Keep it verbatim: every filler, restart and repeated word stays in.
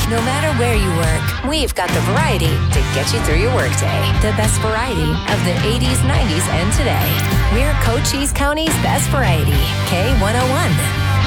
No matter where you work, we've got the variety to get you through your workday. The best variety of the eighties, nineties, and today. We're Cochise County's best variety. K one oh one.